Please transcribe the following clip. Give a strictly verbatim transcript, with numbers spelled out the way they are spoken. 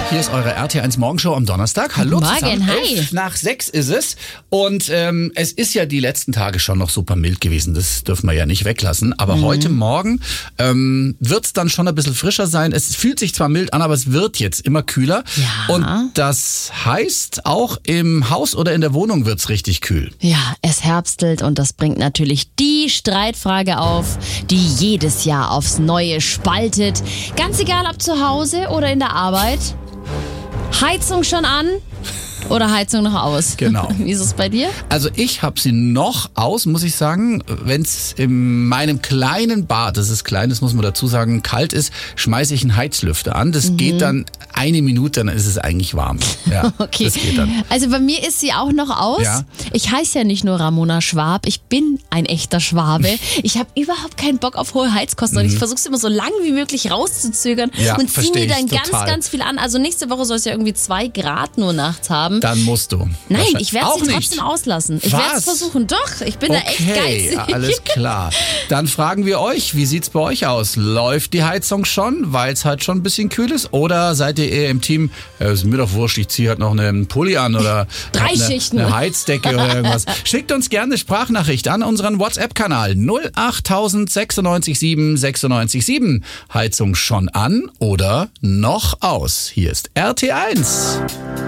Hier ist eure R T eins Morgenshow am Donnerstag. Hallo Morgen, zusammen. hi. Elf nach sechs ist es. Und ähm, es ist ja die letzten Tage schon noch super mild gewesen. Das dürfen wir ja nicht weglassen. Aber mhm. heute Morgen ähm, wird es dann schon ein bisschen frischer sein. Es fühlt sich zwar mild an, aber es wird jetzt immer kühler. Ja. Und das heißt, auch im Haus oder in der Wohnung wird es richtig kühl. Ja, es herbstelt und das bringt natürlich die Streitfrage auf, die jedes Jahr aufs Neue spaltet. Ganz egal, ob zu Hause oder in der Arbeit. Heizung schon an oder Heizung noch aus? Genau. Wie ist es bei dir? Also ich habe sie noch aus, muss ich sagen. Wenn es in meinem kleinen Bad, das ist klein, das muss man dazu sagen, kalt ist, schmeiße ich einen Heizlüfter an. Das mhm. geht dann eine Minute, dann ist es eigentlich warm. Ja, okay. Das geht dann. Also bei mir ist sie auch noch aus. Ja. Ich heiße ja nicht nur Ramona Schwab, ich bin ein echter Schwabe. Ich habe überhaupt keinen Bock auf hohe Heizkosten. Mhm. Und ich versuche es immer so lang wie möglich rauszuzögern ja, und ziehe mir dann ganz, total. ganz viel an. Also nächste Woche soll es ja irgendwie zwei Grad nur nachts haben. Dann musst du. Nein, ich werde sie trotzdem nicht. auslassen. Ich werde es versuchen. Doch, ich bin okay, da echt geizig. Ja, alles klar. Dann fragen wir euch, wie sieht's bei euch aus? Läuft die Heizung schon, weil es halt schon ein bisschen kühl ist? Oder seid ihr eher im Team, äh, ist mir doch wurscht, ich ziehe halt noch einen Pulli an oder Drei eine, Schichten. eine Heizdecke oder irgendwas. Schickt uns gerne eine Sprachnachricht an unseren WhatsApp-Kanal null acht tausend sechsundneunzig sieben sechsundneunzig sieben. Heizung schon an oder noch aus? Hier ist R T eins.